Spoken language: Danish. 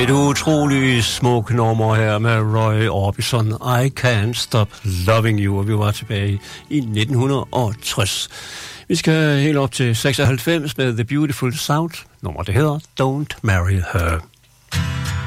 Et utroligt smuk nummer her med Roy Orbison, I Can't Stop Loving You, og vi var tilbage i 1960. Vi skal helt op til 96 med The Beautiful South. Nummer det hedder Don't Marry Her.